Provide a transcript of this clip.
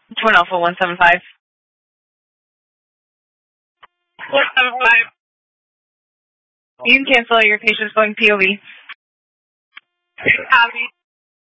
Twin Alpha 175. 175. You can cancel. Your patient's going POV. Copy.